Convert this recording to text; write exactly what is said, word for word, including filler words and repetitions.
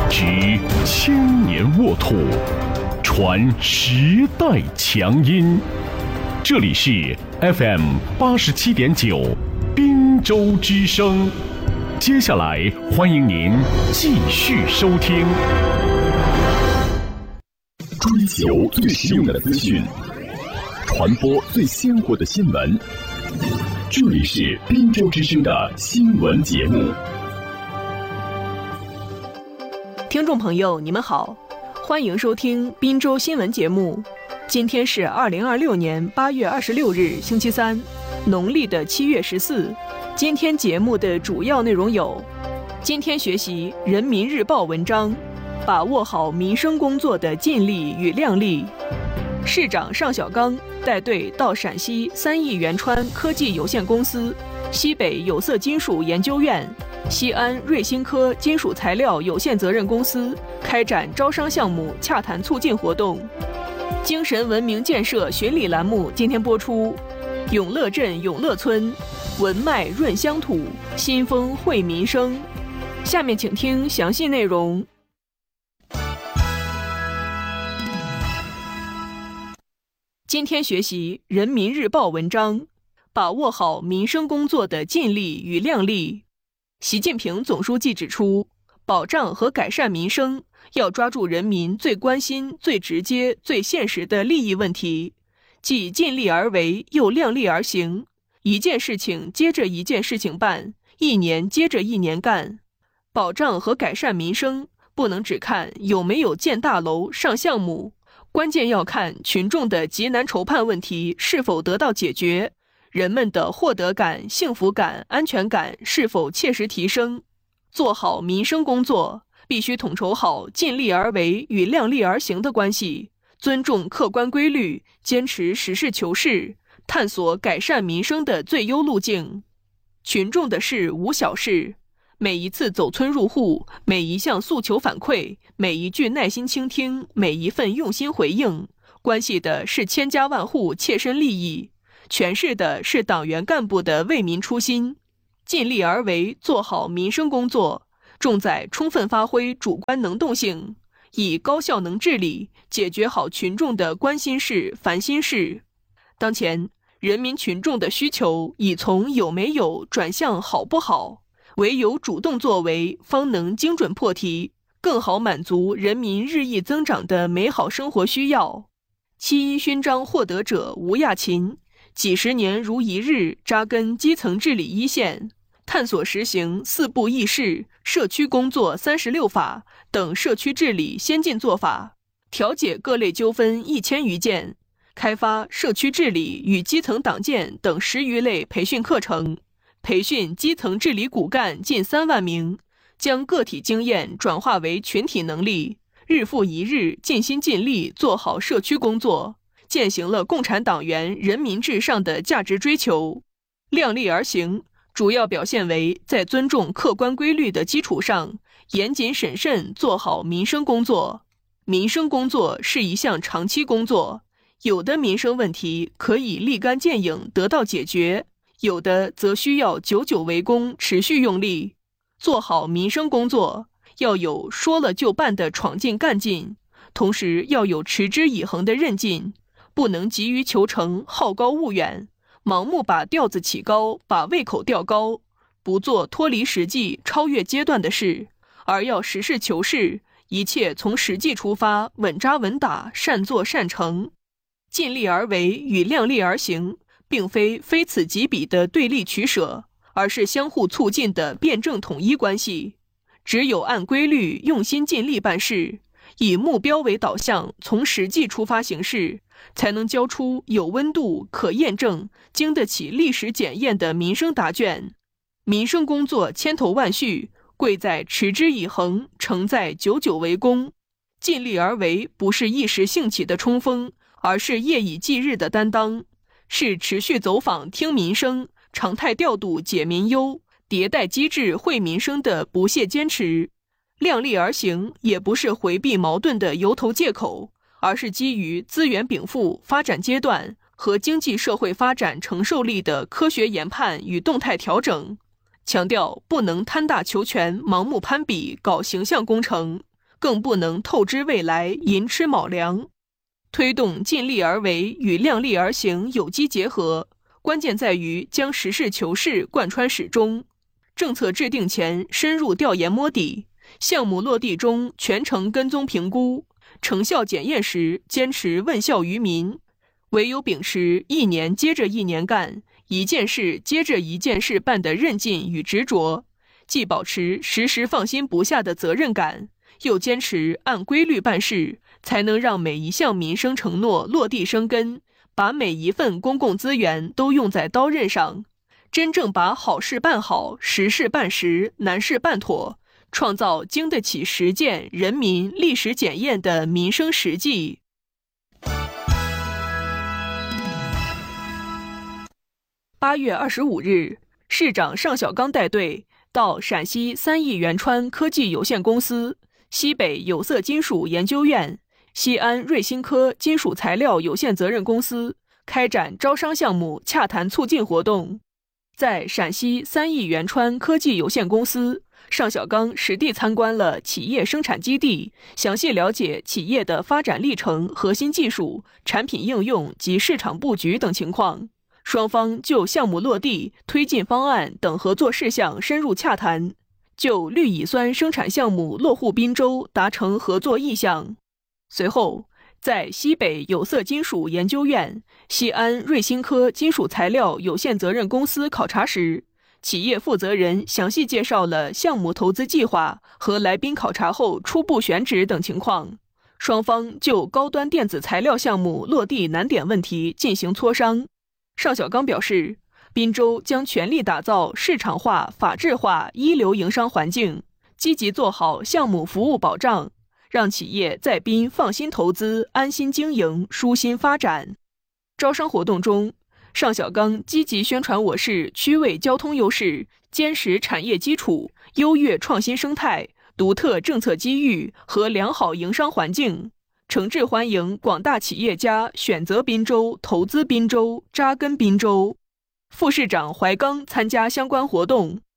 执千年沃土，传时代强音。这里是 F M 八十七点九滨州之声。接下来欢迎您继续收听。追求最实用的资讯，传播最鲜活的新闻。这里是滨州之声的新闻节目。 听众朋友，你们好，欢迎收听滨州新闻节目。今天是二零二六年八月二十六日，星期三，农历的七月十四。今天节目的主要内容有：今天学习《人民日报》文章，把握好民生工作的尽力与量力。市长尚小刚带队到陕西三亿元川科技有限公司、西北有色金属研究院、西安瑞新科金属材料有限责任公司开展招商项目洽谈促进活动。精神文明建设巡礼栏目今天播出，永乐镇永乐村，文脉润乡土，新风惠民生。下面请听详细内容。今天学习《人民日报》文章，把握好民生工作的尽力与量力。习近平总书记指出，保障和改善民生要抓住人民最关心、最直接、最现实的利益问题，既尽力而为，又量力而行，一件事情接着一件事情办，一年接着一年干。保障和改善民生不能只看有没有建大楼、上项目，关键要看群众的急难愁盼问题是否得到解决，人们的获得感、幸福感、安全感是否切实提升。做好民生工作，必须统筹好尽力而为与量力而行的关系，尊重客观规律，坚持实事求是，探索改善民生的最优路径。群众的事无小事，每一次走村入户，每一项诉求反馈，每一句耐心倾听，每一份用心回应，关系的是千家万户切身利益，诠释的是党员干部的为民初心。尽力而为，做好民生工作，重在充分发挥主观能动性，以高效能治理解决好群众的关心事、烦心事。当前，人民群众的需求已从有没有转向好不好，唯有主动作为，方能精准破题，更好满足人民日益增长的美好生活需要。七一勋章获得者吴亚勤，几十年如一日扎根基层治理一线，探索实行四步议事、社区工作三十六法等社区治理先进做法，调解各类纠纷一千余件，开发社区治理与基层党建等十余类培训课程，培训基层治理骨干近三万名，将个体经验转化为群体能力，日复一日尽心尽力做好社区工作，践行了共产党员人民至上的价值追求。量力而行主要表现为在尊重客观规律的基础上，严谨审慎做好民生工作。民生工作是一项长期工作，有的民生问题可以立竿见影得到解决，有的则需要久久为功，持续用力。做好民生工作，要有说了就办的闯劲干劲，同时要有持之以恒的韧劲，不能急于求成，好高骛远，盲目把调子起高，把胃口调高，不做脱离实际、超越阶段的事，而要实事求是，一切从实际出发，稳扎稳打，善作善成。尽力而为与量力而行，并非非此即彼的对立取舍，而是相互促进的辩证统一关系。只有按规律用心尽力办事，以目标为导向，从实际出发行事，才能交出有温度、可验证、经得起历史检验的民生答卷。民生工作千头万绪，贵在持之以恒，成在久久为功。尽力而为不是一时兴起的冲锋，而是夜以继日的担当，是持续走访听民生，常态调度解民忧，迭代机制惠民生的不懈坚持。量力而行也不是回避矛盾的由头借口，而是基于资源禀赋、发展阶段和经济社会发展承受力的科学研判与动态调整。强调不能贪大求全、盲目攀比、搞形象工程， 更不能透支未来，寅吃卯粮。推动尽力而为与量力而行有机结合，关键在于将实事求是贯穿始终。政策制定前深入调研摸底，项目落地中全程跟踪评估，成效检验时坚持问效于民。唯有秉持一年接着一年干，一件事接着一件事办的韧劲与执着，既保持时时放心不下的责任感，又坚持按规律办事，才能让每一项民生承诺落地生根，把每一份公共资源都用在刀刃上，真正把好事办好，实事办实，难事办妥，创造经得起实践、人民历史检验的民生实际。八月二十五日，市长尚小刚带队到陕西三亿源川科技有限公司、西北有色金属研究院、西安瑞新科金属材料有限责任公司开展招商项目洽谈促进活动。在陕西三亿源川科技有限公司，尚小刚实地参观了企业生产基地，详细了解企业的发展历程、核心技术、产品应用及市场布局等情况。双方就项目落地、推进方案等合作事项深入洽谈，就氯乙酸生产项目落户滨州达成合作意向。随后，在西北有色金属研究院、西安瑞新科金属材料有限责任公司考察时，企业负责人详细介绍了项目投资计划和来宾考察后初步选址等情况。双方就高端电子材料项目落地难点问题进行磋商。尚小刚表示，滨州将全力打造市场化、法治化一流营商环境，积极做好项目服务保障，让企业在滨放心投资、安心经营、舒心发展。招商活动中，尚小刚积极宣传我市区位交通优势、坚实产业基础、优越创新生态、独特政策机遇和良好营商环境，诚挚欢迎广大企业家选择滨州、投资滨州、扎根滨州。副市长怀刚参加相关活动，